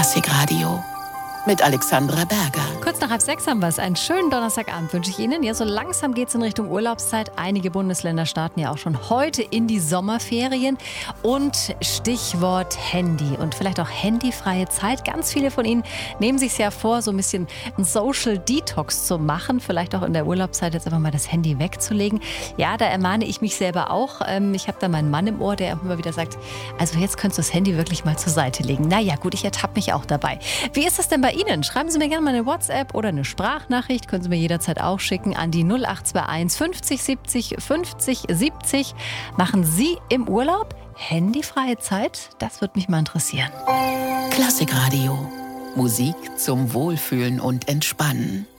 Klassikradio mit Alexandra Berger. Kurz nach 5:30 haben wir es. Einen schönen Donnerstagabend wünsche ich Ihnen. Ja, so langsam geht es in Richtung Urlaubszeit. Einige Bundesländer starten ja auch schon heute in die Sommerferien. Und Stichwort Handy und vielleicht auch handyfreie Zeit. Ganz viele von Ihnen nehmen sich ja vor, so ein bisschen einen Social Detox zu machen. Vielleicht auch in der Urlaubszeit jetzt einfach mal das Handy wegzulegen. Ja, da ermahne ich mich selber auch. Ich habe da meinen Mann im Ohr, der immer wieder sagt, also jetzt könntest du das Handy wirklich mal zur Seite legen. Naja, gut, ich ertappe mich auch dabei. Wie ist das denn bei Ihnen? Schreiben Sie mir gerne mal eine WhatsApp oder eine Sprachnachricht. Können Sie mir jederzeit auch schicken an die 0821 50 70 50 70. Machen Sie im Urlaub handyfreie Zeit? Das würde mich mal interessieren. Klassikradio. Musik zum Wohlfühlen und Entspannen.